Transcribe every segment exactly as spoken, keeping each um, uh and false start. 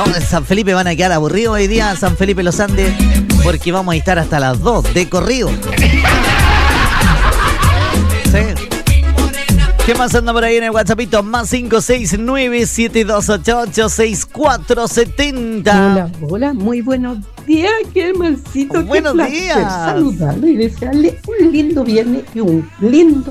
en San Felipe van a quedar aburridos hoy día, San Felipe Los Andes, porque vamos a estar hasta las dos de corrido. Sí. ¿Qué más anda por ahí en el WhatsAppito? Más cinco seis nueve siete dos ocho ocho seis cuatro siete cero. Hola, hola, muy buenos días, Germancito. Buenos qué días. Saludarle y desearle un lindo viernes y un lindo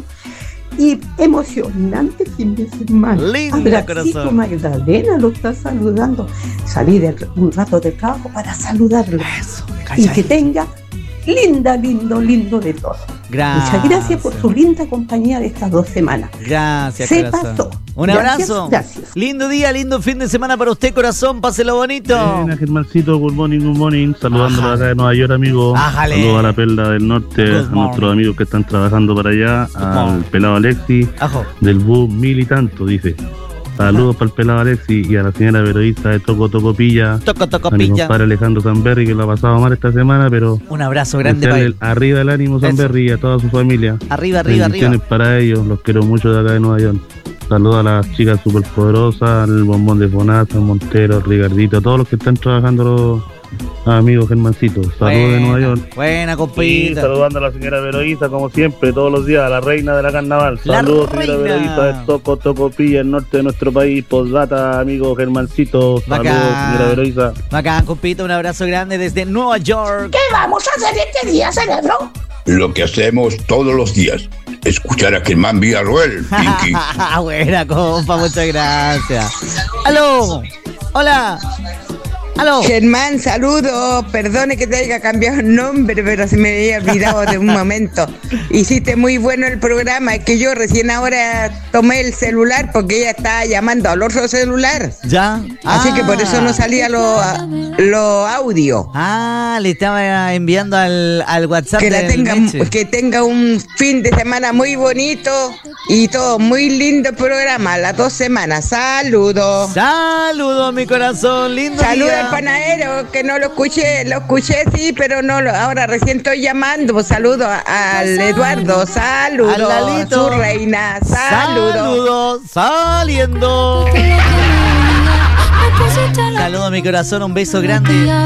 y emocionante fin de semana. Linda, Abracito, corazón. Magdalena lo está saludando. Salí de un rato de trabajo para saludarlo. Eso, y que tenga linda, lindo, lindo de todo. Gracias. Muchas gracias por su linda compañía de estas dos semanas. Gracias, Se corazón. pasó. Un Gracias, abrazo. gracias. Lindo día, lindo fin de semana para usted, corazón. Páselo bonito. Buena, Germancito, good morning, good morning. Saludándolo acá de Nueva York, amigo. Ájale. Saludos a la Perla del Norte, Good a morning. nuestros amigos que están trabajando para allá, al morning. pelado Alexi, Ajo. del bus mil y tanto, dice. Saludos para el pelado Alexi y a la señora Veroísta de Toco Tocopilla. Toco, toco, A mi pilla. compadre Alejandro Sanberry, que lo ha pasado mal esta semana, pero Un abrazo grande para desearle él. arriba el ánimo Sanberry y a toda su familia. Arriba, arriba, arriba. Bendiciones para ellos, los quiero mucho de acá de Nueva York. Saludos a las chicas superpoderosas, al bombón de Fonasa, Montero, Ricardito, a todos los que están trabajando, los amigos Germancito. Saludos de Nueva York. Buena, Y compita. saludando a la señora Veroísta, como siempre, todos los días, a la reina de la carnaval. La Saludos, reina. señora Veroísta, de Toco, Tocopilla, el norte de nuestro país. Postdata, amigo Germancito. Bacán. Saludos, señora Veroísta. Bacán, compita. Un abrazo grande desde Nueva York. ¿Qué vamos a hacer este día, cerebro? Lo que hacemos todos los días, escuchar a Germán Villarroel, Pinky. Buena, compa. Muchas gracias. ¡Aló! ¡Hola! ¡Aló! Germán, saludos. Perdone que te haya cambiado el nombre, pero se me había olvidado de un momento. Hiciste muy bueno el programa. Es que yo recién ahora tomé el celular porque ella estaba llamando al otro celular. ¿Ya? Así Ah. que por eso no salía lo, lo audio. Ah, le estaba enviando al, al WhatsApp Que, la del tenga, Meche. que tenga un fin de semana muy bonito y todo muy lindo programa. Las dos semanas. Saludos. Saludos, mi corazón. Lindo Saludos día. al panadero, que no lo escuché, lo escuché sí, pero no lo, ahora recién estoy llamando. Pues saludo a- al Eduardo, saludos, Al Lalito. su reina, saludos. Saludos. Saliendo. Saludos, mi corazón. Un beso grande.